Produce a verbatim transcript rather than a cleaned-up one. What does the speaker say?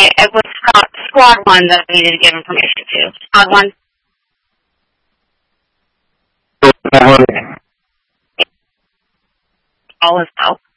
Okay, it was Scott, Squad one that we needed to give information to. Squad one? All is well.